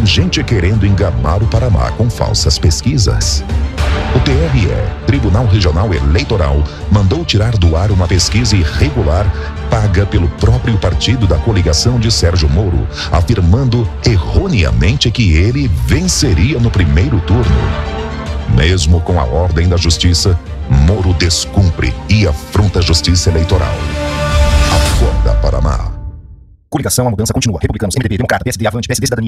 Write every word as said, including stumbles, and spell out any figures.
tem gente querendo enganar o Paraná com falsas pesquisas. O T R E, Tribunal Regional Eleitoral, mandou tirar do ar uma pesquisa irregular paga pelo próprio partido da coligação de Sérgio Moro, afirmando erroneamente que ele venceria no primeiro turno. Mesmo com a ordem da justiça, Moro descumpre e afronta a justiça eleitoral. Acorda, Paraná. Coligação, a mudança continua. Republicanos, M D B, Democrata, P S D, Avante, P S D, Cidadania.